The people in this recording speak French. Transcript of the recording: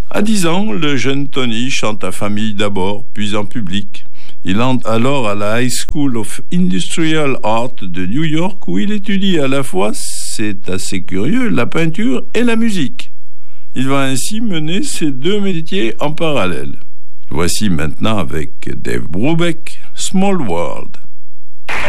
À 10 ans, le jeune Tony chante à famille d'abord, puis en public. Il entre alors à la High School of Industrial Art de New York, où il étudie à la fois, c'est assez curieux, la peinture et la musique. Il va ainsi mener ces deux métiers en parallèle. Voici maintenant avec Dave Brubeck, Small World.